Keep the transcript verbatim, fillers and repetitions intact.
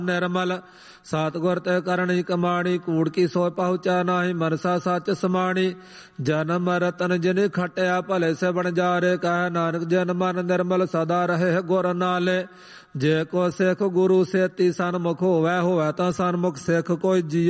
ਨਿਰਮਲ ਸਤਿਗੁਰ ਤੇ ਕਰਨੀ ਕਮਾਣੀ, ਕੂੜ ਕੀ ਸੋਚ ਪਹੁੰਚਾ ਨਾਹੀ, ਮਨਸਾ ਸੱਚ ਸਮਾਣੀ। ਜਨਮ ਰਤਨ ਜਿਨ ਖਟਿਆ ਭਲੇ ਸੇ ਬਣ ਜਾਰੇ, ਕਹਿ ਨਾਨਕ ਜਨ ਮਨ ਨਿਰਮਲ ਸਦਾ ਰਹੇ ਗੁਰ ਨਾਲੇ। ਜੇ ਕੋ ਸਿੱਖ ਗੁਰੂ ਸੇਤੀ ਸਨਮੁਖ ਹੋਵੈ, ਹੋਵੈ ਤਾਂ ਸਨਮੁਖ ਸਿੱਖ ਕੋਈ ਜੀ